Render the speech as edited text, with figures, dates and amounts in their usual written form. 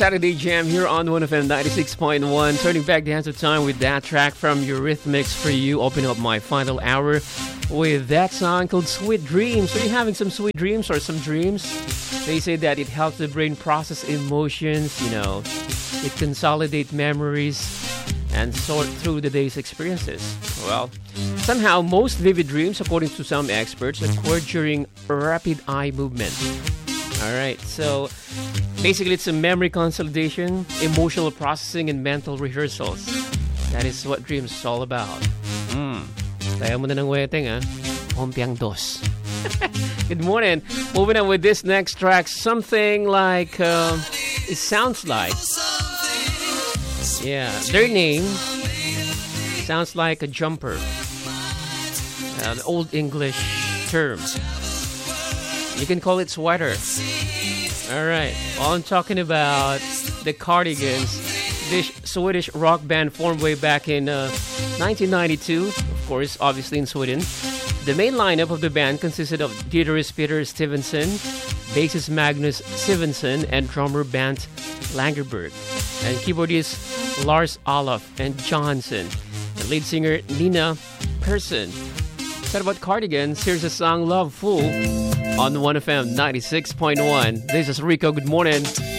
Saturday Jam here on 1FM 96.1. Turning back the hands of time with that track from Eurythmics for you. Open up my final hour with that song called Sweet Dreams. Are you having some sweet dreams or some dreams? They say that it helps the brain process emotions, it consolidates memories and sort through the day's experiences. Well, somehow most vivid dreams, according to some experts, occur during rapid eye movement. Alright, so basically it's a memory consolidation, emotional processing, and mental rehearsals. That is what dreams is all about. Kaya mo na ng weteng, Ompiang dos. Good morning. Moving on with this next track. Something like, it sounds like, their name sounds like a jumper. An old English term. You can call it sweater. Alright, well, I'm talking about the Cardigans, this Swedish rock band formed way back in 1992, of course, obviously in Sweden. The main lineup of the band consisted of guitarist Peter Stevenson, bassist Magnus Sivensen, and drummer Bent Langerberg, and keyboardist Lars Olof and Johansson, and lead singer Nina Persson. Said about Cardigans, here's the song Love Fool on 1FM 96.1. This is Rico. Good morning.